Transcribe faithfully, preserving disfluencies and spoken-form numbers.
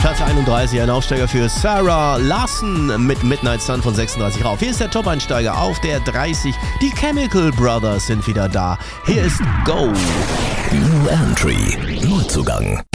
Platz einunddreißig, ein Aufsteiger für Sarah Larson mit Midnight Sun von sechsunddreißig rauf. Hier ist der Top-Einsteiger auf der dreißig. Die Chemical Brothers sind wieder da. Hier ist Go. New Entry. Neuzugang.